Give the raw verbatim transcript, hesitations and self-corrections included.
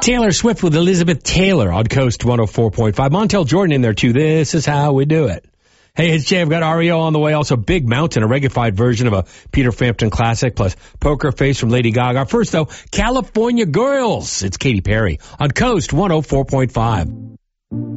Taylor Swift with Elizabeth Taylor on Coast one oh four point five. Montel Jordan in there, too. This is how we do it. Hey, it's Jay. I've got R E O on the way. Also, Big Mountain, a reggae-fied version of a Peter Frampton classic, plus Poker Face from Lady Gaga. First, though, California Girls. It's Katy Perry on Coast one oh four point five.